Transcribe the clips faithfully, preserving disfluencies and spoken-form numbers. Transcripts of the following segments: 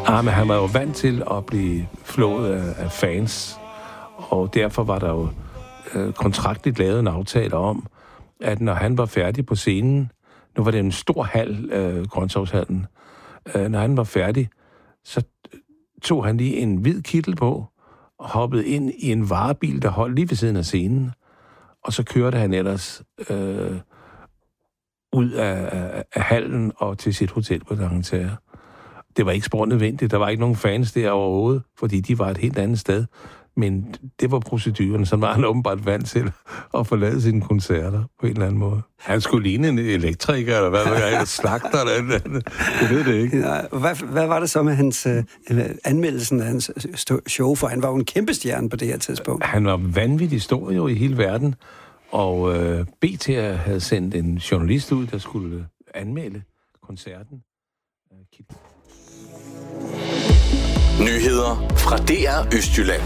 Ah, men han var jo vant til at blive flået af, af fans, og derfor var der jo øh, kontraktligt lavet en aftale om, at når han var færdig på scenen, nu var det en stor hal, øh, Grøntshavshallen, øh, når han var færdig, så tog han lige en hvid kittel på, og hoppede ind i en varebil, der holdt lige ved siden af scenen, og så kørte han ellers øh, ud af, af, af hallen og til sit hotel på D'Angleterre. Det var ikke spor nødvendigt. Der var ikke nogen fans der overhovedet, fordi de var et helt andet sted. Men det var proceduren, så var han åbenbart vant til at forlade sine koncerter på en eller anden måde. Han skulle ligne en elektriker, eller hvad, eller slagter, eller andet. Jeg ved det ikke. Nej, hvad, hvad var det så med hans øh, anmeldelsen af hans show? For han var jo en kæmpe stjerne på det her tidspunkt. Han var vanvittig stor jo i hele verden, og øh, B T havde sendt en journalist ud, der skulle anmelde koncerten. Nyheder fra D R Østjylland.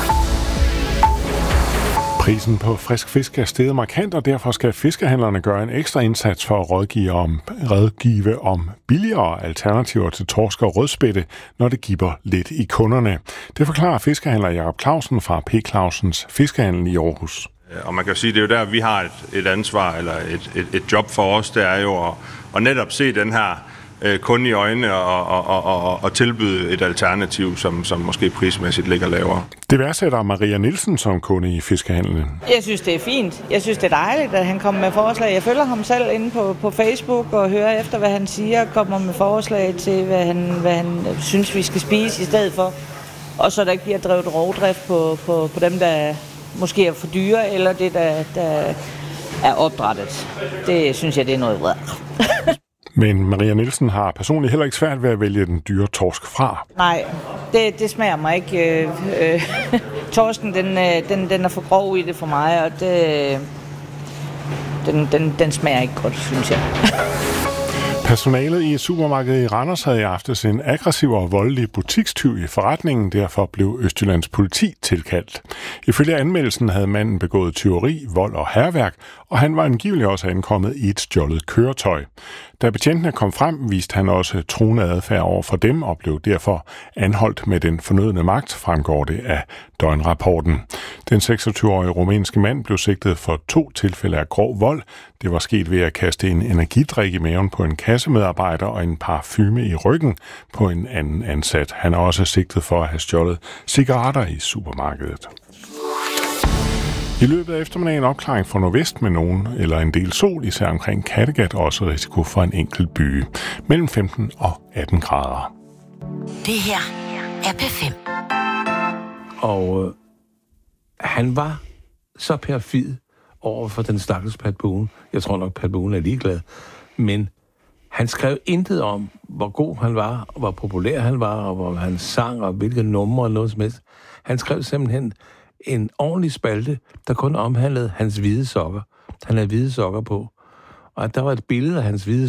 Prisen på frisk fisk er steget markant, og derfor skal fiskehandlerne gøre en ekstra indsats for at rådgive om, rådgive om billigere alternativer til torsk og rødspætte, når det giver lidt i kunderne. Det forklarer fiskehandler Jakob Clausen fra P. Clausens Fiskehandel i Aarhus. Og man kan sige, det er jo der, vi har et, et ansvar, eller et, et, et job for os, det er jo at, at netop se den her kunde i øjnene og, og, og, og tilbyde et alternativ, som, som måske prismæssigt ligger lavere. Det værdsætter Maria Nielsen som kunde i fiskehandlen. Jeg synes, det er fint. Jeg synes, det er dejligt, at han kommer med forslag. Jeg følger ham selv inde på, på Facebook og hører efter, hvad han siger, kommer med forslag til, hvad han, hvad han synes, vi skal spise i stedet for. Og så der ikke bliver drevet rovdrift på, på, på dem, der måske er for dyre, eller det, der, der er opdrættet. Det synes jeg, det er noget vrede. Men Maria Nielsen har personligt heller ikke svært ved at vælge den dyre torsk fra. Nej, det, det smager mig ikke. Øh, øh, torsken, den, den, den er for grov i det for mig, og det, den, den, den smager ikke godt, synes jeg. Personalet i et supermarked i Randers havde i aftes en aggressiv og voldelig butikstyv i forretningen, derfor blev Østjyllands politi tilkaldt. Ifølge anmeldelsen havde manden begået tyveri, vold og hærværk, og han var angiveligt også ankommet i et stjålet køretøj. Da betjentene kom frem, viste han også truende adfærd over for dem og blev derfor anholdt med den fornødne magt, fremgår det af døgnrapporten. Den seksogtyve-årige rumænske mand blev sigtet for to tilfælde af grov vold. Det var sket ved at kaste en energidrik i maven på en kassemedarbejder og en parfume i ryggen på en anden ansat. Han er også sigtet for at have stjålet cigaretter i supermarkedet. I løbet af eftermiddagen opklaring fra nordvest med nogen eller en del sol, især omkring Kattegat, også risiko for en enkelt byge. Mellem femten og atten grader. Det her er P fem. Og øh, han var så perfid over for den stakkels Pat Boone. Jeg tror nok, Pat Boone er ligeglad. Men han skrev intet om, hvor god han var, og hvor populær han var, og hvor han sang, og hvilke numre og noget som helst. Han skrev simpelthen en ordentlig spalte, der kun omhandlede hans hvide sokker. Han havde hvide sokker på. Og der var et billede af hans hvide